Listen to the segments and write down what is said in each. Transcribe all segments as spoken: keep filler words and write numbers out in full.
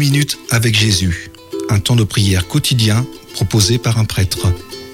minutes avec Jésus, un temps de prière quotidien proposé par un prêtre.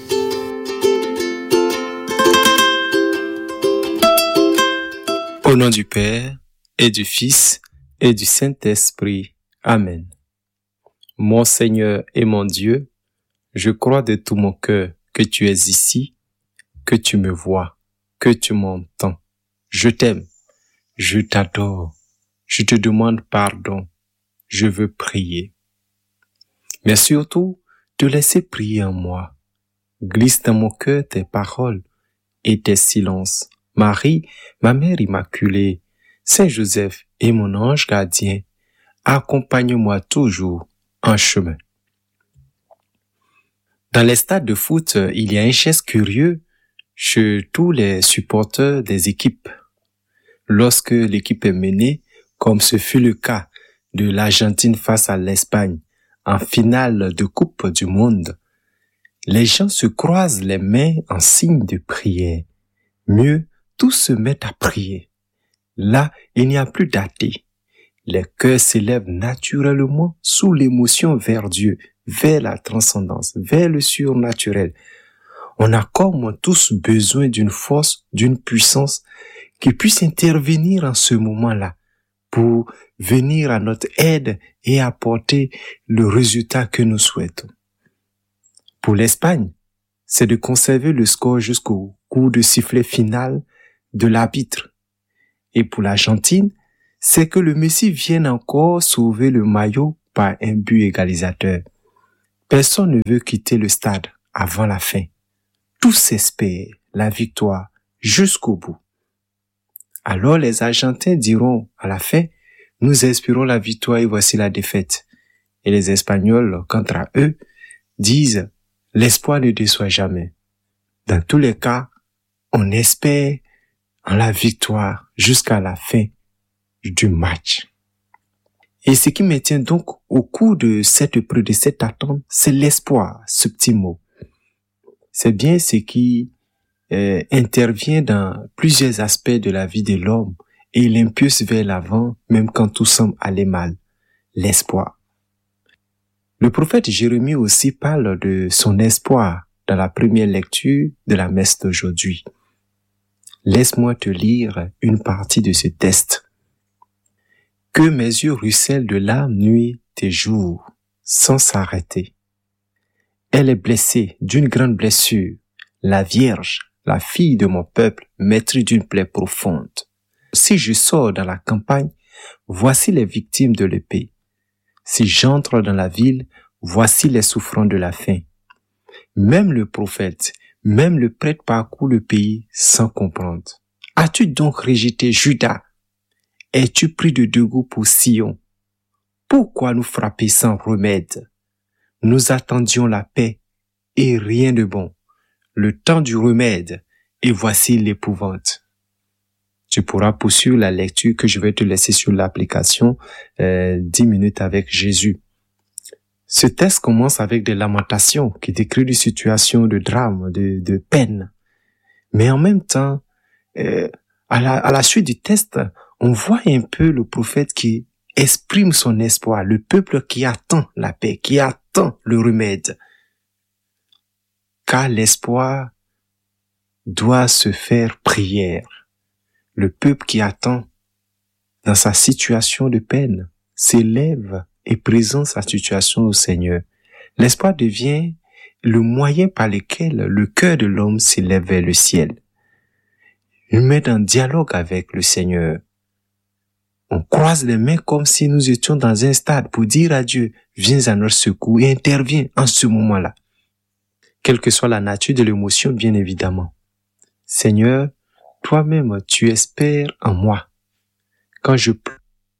Au nom du Père, et du Fils, et du Saint-Esprit. Amen. Mon Seigneur et mon Dieu, je crois de tout mon cœur que tu es ici, que tu me vois, que tu m'entends. Je t'aime, je t'adore, je te demande pardon, je veux prier. Mais surtout, te laisser prier en moi. Glisse dans mon cœur tes paroles et tes silences. Marie, ma mère immaculée, Saint Joseph et mon ange gardien, accompagne-moi toujours en chemin. Dans les stades de foot, il y a un geste curieux chez tous les supporters des équipes. Lorsque l'équipe est menée, comme ce fut le cas de l'Argentine face à l'Espagne en finale de Coupe du Monde, les gens se croisent les mains en signe de prière. Mieux, tous se mettent à prier. Là, il n'y a plus d'athée. Les cœurs s'élèvent naturellement sous l'émotion vers Dieu, vers la transcendance, vers le surnaturel. On a comme tous besoin d'une force, d'une puissance qui puisse intervenir en ce moment-là pour venir à notre aide et apporter le résultat que nous souhaitons. Pour l'Espagne, c'est de conserver le score jusqu'au coup de sifflet final de l'arbitre. Et pour l'Argentine, c'est que le Messi vienne encore sauver le maillot par un but égalisateur. Personne ne veut quitter le stade avant la fin. Tous espèrent la victoire jusqu'au bout. Alors les Argentins diront à la fin, nous espérons la victoire et voici la défaite. Et les Espagnols, quant à eux, disent, l'espoir ne déçoit jamais. Dans tous les cas, on espère en la victoire jusqu'à la fin du match. Et ce qui me tient donc au cours de cette épreuve, de cette attente, c'est l'espoir, ce petit mot. C'est bien ce qui euh, intervient dans plusieurs aspects de la vie de l'homme et l'impulse vers l'avant, même quand tout semble aller mal. L'espoir. Le prophète Jérémie aussi parle de son espoir dans la première lecture de la messe d'aujourd'hui. Laisse-moi te lire une partie de ce texte. Que mes yeux ruissellent de larmes nuit et jour, sans s'arrêter. Elle est blessée d'une grande blessure, la Vierge, la fille de mon peuple, maîtrise d'une plaie profonde. Si je sors dans la campagne, voici les victimes de l'épée. Si j'entre dans la ville, voici les souffrants de la faim. Même le prophète, même le prêtre parcourt le pays sans comprendre. As-tu donc rejeté Juda? Es-tu pris de dégoût pour Sion? Pourquoi nous frapper sans remède? Nous attendions la paix et rien de bon. Le temps du remède et voici l'épouvante. Tu pourras poursuivre la lecture que je vais te laisser sur l'application euh, dix minutes avec Jésus. Ce texte commence avec des lamentations qui décrivent une situation de drame, de, de peine. Mais en même temps, euh, à, la, à la suite du texte, on voit un peu le prophète qui exprime son espoir, le peuple qui attend la paix, qui attend le remède. Car l'espoir doit se faire prière. Le peuple qui attend dans sa situation de peine s'élève et présente sa situation au Seigneur. L'espoir devient le moyen par lequel le cœur de l'homme s'élève vers le ciel. Il met en dialogue avec le Seigneur. On croise les mains comme si nous étions dans un stade pour dire à Dieu, viens à notre secours et interviens en ce moment-là. Quelle que soit la nature de l'émotion, bien évidemment. Seigneur, toi-même, tu espères en moi. Quand je pleure,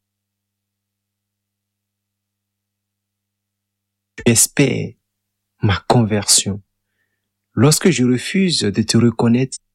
tu espères ma conversion. Lorsque je refuse de te reconnaître,